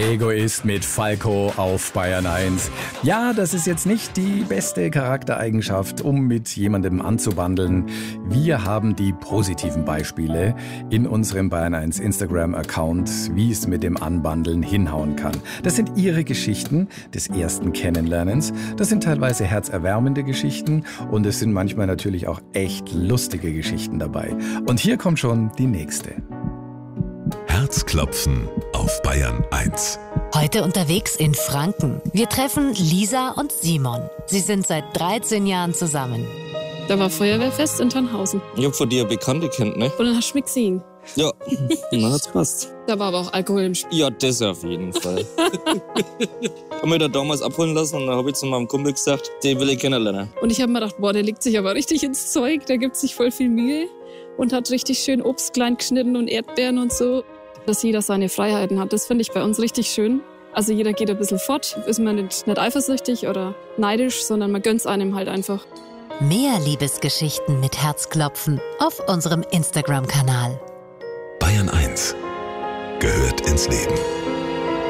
Egoist mit Falco auf Bayern 1. Ja, das ist jetzt nicht die beste Charaktereigenschaft, um mit jemandem anzubandeln. Wir haben die positiven Beispiele in unserem Bayern 1 Instagram-Account, wie es mit dem Anbandeln hinhauen kann. Das sind Ihre Geschichten des ersten Kennenlernens. Das sind teilweise herzerwärmende Geschichten und es sind manchmal natürlich auch echt lustige Geschichten dabei. Und hier kommt schon die nächste. Herzklopfen auf Bayern 1. Heute unterwegs in Franken. Wir treffen Lisa und Simon. Sie sind seit 13 Jahren zusammen. Da war Feuerwehrfest in Tannhausen. Ich hab von dir Bekannte kennt, ne? Und dann hast du mich gesehen. Ja, dann hat's passt. Da war aber auch Alkohol im Spiel. Ja, das auf jeden Fall. Hab mich da damals abholen lassen und dann habe ich zu meinem Kumpel gesagt, den will ich kennenlernen. Und ich habe mir gedacht, boah, der legt sich aber richtig ins Zeug. Der gibt sich voll viel Mühe und hat richtig schön Obst klein geschnitten und Erdbeeren und so. Dass jeder seine Freiheiten hat, das finde ich bei uns richtig schön. Also jeder geht ein bisschen fort, ist man nicht eifersüchtig oder neidisch, sondern man gönnt's einem halt einfach. Mehr Liebesgeschichten mit Herzklopfen auf unserem Instagram-Kanal. Bayern 1 gehört ins Leben.